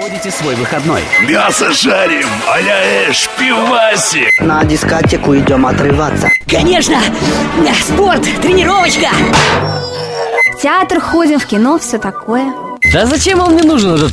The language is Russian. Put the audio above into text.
проводите свой выходной? Мясо жарим, а-ля пивасик. На дискотеку идем отрываться. Конечно! Спорт, тренировочка. В театр ходим, в кино, все такое. Да зачем он мне нужен, этот